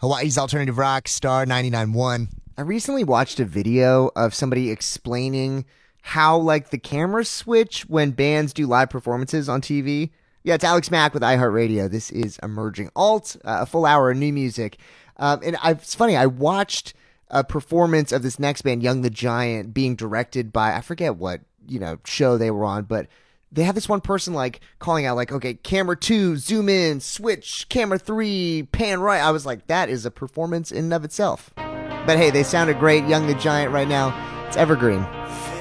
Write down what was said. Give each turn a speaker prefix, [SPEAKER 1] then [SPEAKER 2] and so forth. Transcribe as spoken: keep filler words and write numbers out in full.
[SPEAKER 1] Hawaii's Alternative Rock, Star ninety-nine point one.
[SPEAKER 2] I recently watched a video of somebody explaining how, like, the cameras switch when bands do live performances on T V. Yeah, it's Alex Mack with iHeartRadio. This is Emerging Alt, uh, a full hour of new music. Um, and I, it's funny, I watched a performance of this next band, Young the Giant, being directed by, I forget what, you know, show they were on, but they have this one person, like, calling out, like, okay, camera two, zoom in, switch, camera three, pan right. I was like, that is a performance in and of itself. But hey, they sounded great. Young the Giant right now. It's Evergreen.